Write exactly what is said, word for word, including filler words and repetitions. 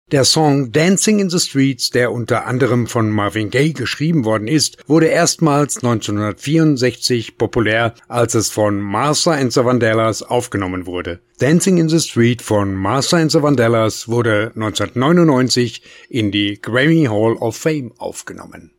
Der Song Dancing in the Streets, der unter anderem von Marvin Gaye geschrieben worden ist, wurde erstmals neunzehnhundertvierundsechzig populär, als es von Martha and the Vandellas aufgenommen wurde. Dancing in the Street von Martha and the Vandellas wurde neunzehnhundertneunundneunzig in die Grammy Hall of Fame aufgenommen.